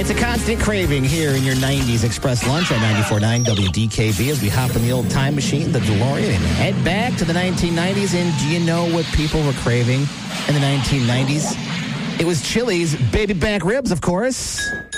It's a constant craving here in your 90s Express Lunch at 94.9 WDKB as we hop in the old time machine, the DeLorean, and head back to the 1990s. And do you know what people were craving in the 1990s? It was Chili's baby back ribs, of course.